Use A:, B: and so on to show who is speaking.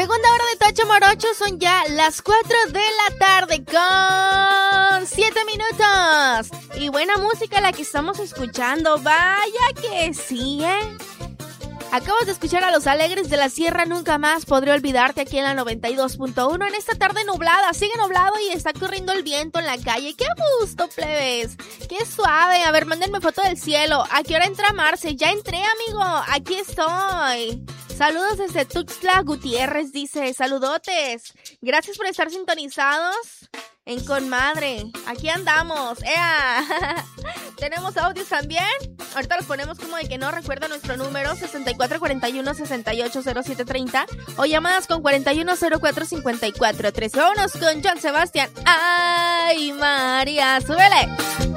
A: Segunda hora de Tocho Morocho, son ya las 4 de la tarde con 7 minutos. Y buena música la que estamos escuchando, vaya que sí, Acabas de escuchar a Los Alegres de la Sierra, Nunca Más Podré Olvidarte, aquí en la 92.1, en esta tarde nublada. Sigue nublado y está corriendo el viento en la calle. ¡Qué gusto, plebes! ¡Qué suave! A ver, mándenme foto del cielo. ¿A qué hora entra Marce? Ya entré, amigo. Aquí estoy. Saludos desde Tuxtla Gutiérrez, dice. Saludotes. Gracias por estar sintonizados en Conmadre. Aquí andamos. ¡Ea! ¿Tenemos audios también? Ahorita los ponemos como de que no recuerda nuestro número 6441-680730 o llamadas con 4104-5413. Vámonos con John Sebastián. ¡Ay, María! ¡Súbele!